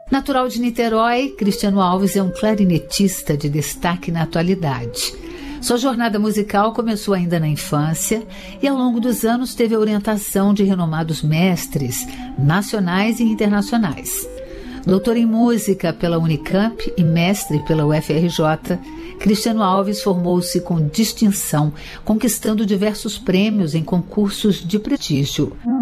Natural de Niterói, Cristiano Alves é um clarinetista de destaque na atualidade. Sua jornada musical começou ainda na infância e ao longo dos anos teve a orientação de renomados mestres nacionais e internacionais. Doutor em música pela Unicamp e mestre pela UFRJ, Cristiano Alves formou-se com distinção, conquistando diversos prêmios em concursos de prestígio.